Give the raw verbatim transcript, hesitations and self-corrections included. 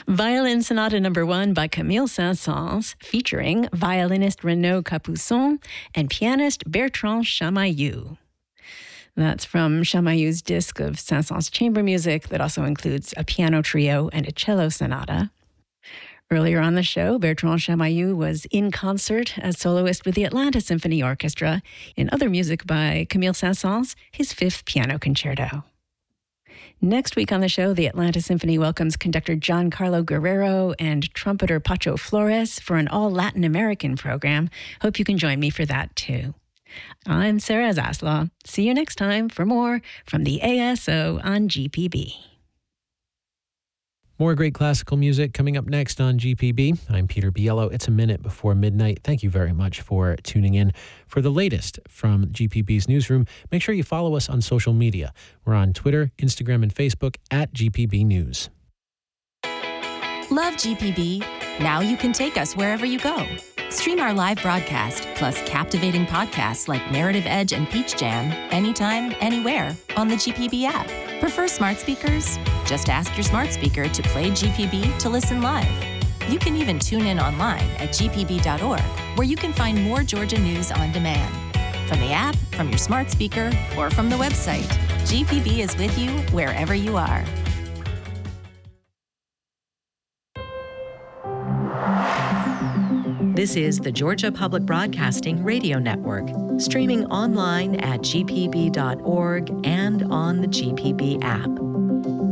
Violin Sonata Number One by Camille Saint-Saëns, featuring violinist Renaud Capuçon and pianist Bertrand Chamayou. That's from Chamayou's disc of Saint-Saëns chamber music that also includes a piano trio and a cello sonata. Earlier on the show, Bertrand Chamayou was in concert as soloist with the Atlanta Symphony Orchestra in other music by Camille Saint-Saëns, his fifth piano concerto. Next week on the show, the Atlanta Symphony welcomes conductor Giancarlo Guerrero and trumpeter Pacho Flores for an all-Latin American program. Hope you can join me for that, too. I'm Sarah Zaslaw. See you next time for more from the A S O on G P B. More great classical music coming up next on G P B. I'm Peter Biello. It's a minute before midnight. Thank you very much for tuning in. For the latest from G P B's newsroom, make sure you follow us on social media. We're on Twitter, Instagram, and Facebook at G P B News. Love G P B? Now you can take us wherever you go. Stream our live broadcast, plus captivating podcasts like Narrative Edge and Peach Jam, anytime, anywhere on the G P B app. Prefer smart speakers? Just ask your smart speaker to play G P B to listen live. You can even tune in online at G P B dot org, where you can find more Georgia news on demand. From the app, from your smart speaker, or from the website, G P B is with you wherever you are. This is the Georgia Public Broadcasting Radio Network, streaming online at G P B dot org and on the G P B app.